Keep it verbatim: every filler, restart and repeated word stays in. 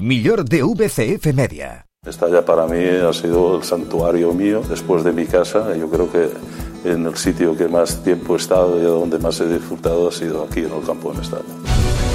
El millor de V C F Media. Estalla para mí ha sido el santuario mío después de mi casa. Yo creo que en el sitio que más tiempo he estado y donde más he disfrutado ha sido aquí en el campo de Mestalla.